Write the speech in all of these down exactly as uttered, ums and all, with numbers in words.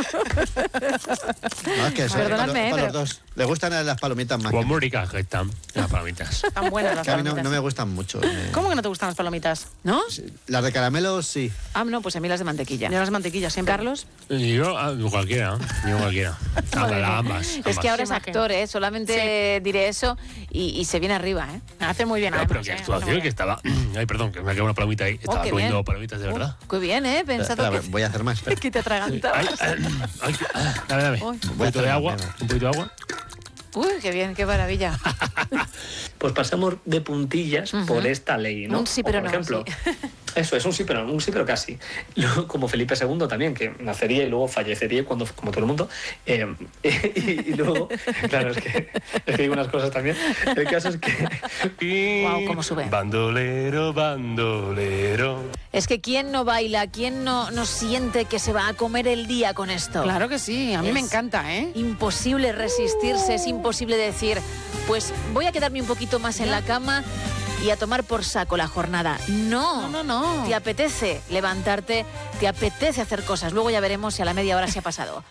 No, es que eso, Perdonadme, para, para pero... los dos. Le gustan las palomitas más. Pues muy ricas que están las palomitas. Están buenas las Que a mí no, palomitas. no me gustan mucho. Me... ¿Cómo que no te gustan las palomitas? ¿No? Las de caramelo, sí. Ah, no, pues a mí las de mantequilla. Yo las mantequillas siempre. ¿Carlos? Y yo, ah, cualquiera, yo cualquiera. Ambas, ambas, Es que ahora es Imagen. actor, ¿eh? Solamente sí. diré eso y, y se viene arriba, ¿eh? Hace muy bien. No, además, pero qué ¿eh? actuación que estaba... Ay, perdón, que me ha quedado una palomita ahí. Estaba qué comiendo bien. palomitas de verdad. Qué bien, ¿eh? Pensado Espera, que... voy a hacer más. Es que te atragantabas. Ay, ay, ay, dame, dame. Uy. Un poquito de agua, un poquito de agua. Uy, qué bien, qué maravilla. Pues pasamos de puntillas Ujú. por esta ley, ¿no? Un sí, O, pero por no, ejemplo, sí. eso es un sí, pero no, un sí, pero casi. Luego, como Felipe segundo también, que nacería y luego fallecería cuando, como todo el mundo. Eh, y, y luego, claro, es que, es que digo unas cosas también. El caso es que... Guau, cómo sube. Bandolero, bandolero. Es que ¿quién no baila? ¿Quién no, no siente que se va a comer el día con esto? Claro que sí, a mí Es me encanta, ¿eh? Imposible resistirse, es imposible decir, pues voy a quedarme un poquito más en la cama y a tomar por saco la jornada. No, No, no, no. Te apetece levantarte, te apetece hacer cosas. Luego ya veremos si a la media hora se ha pasado.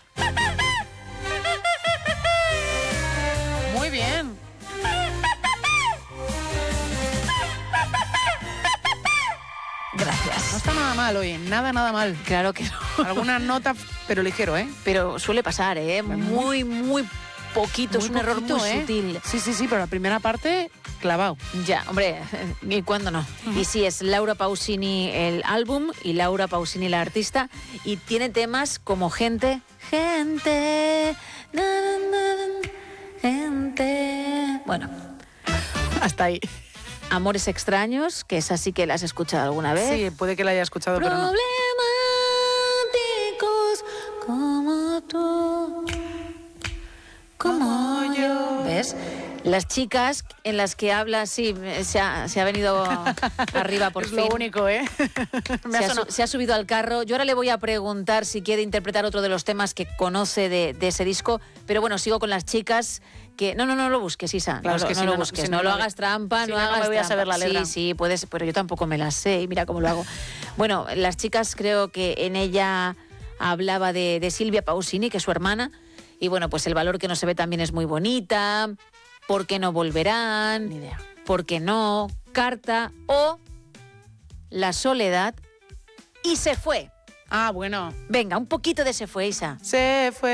Muy bien. Gracias. No está nada mal hoy, nada, nada mal. Claro que no. Alguna nota, pero ligero, ¿eh? Pero suele pasar, ¿eh? Muy, muy poquito. Muy es un error poquito, muy ¿eh? sutil. Sí, sí, sí, pero la primera parte, clavado. Ya, hombre, ni cuándo no. Y sí, es Laura Pausini el álbum y Laura Pausini la artista. Y tiene temas como Gente, Gente, na, na, na, Gente. Bueno, Hasta ahí. Amores extraños, que es así que la has escuchado alguna vez. Sí, puede que la haya escuchado, pero no. Problemáticos como tú, como yo. ¿Ves? Las chicas en las que habla, sí, se ha, se ha venido arriba por Es fin. lo único, ¿eh? Me Se ha ha, sonado. su- se ha subido al carro. Yo ahora le voy a preguntar si quiere interpretar otro de los temas que conoce de, de ese disco. Pero bueno, sigo con las chicas que... No, no, no lo busques, Isa. Claro, no es lo, que no si lo no, no, busques. si no, no, lo no, hagas trampa, si no no, no hagas me voy a saber trampa. la letra. Sí, sí, puedes, pero yo tampoco me la sé y mira cómo lo hago. Bueno, las chicas creo que en ella hablaba de, de Silvia Pausini, que es su hermana. Y bueno, pues el valor que no se ve también es muy bonita. ¿Por qué no volverán? Ni idea. ¿Por qué no? Carta o La soledad y se fue. Ah, bueno. Venga, un poquito de se fue, Isa. Se fue.